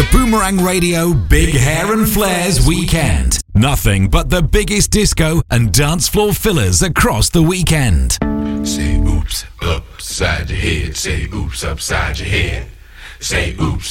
The Boomerang Radio Big Hair and Flares Weekend. Nothing but the biggest disco and dance floor fillers across the weekend. Say oops upside your head. Say oops upside your head. Say oops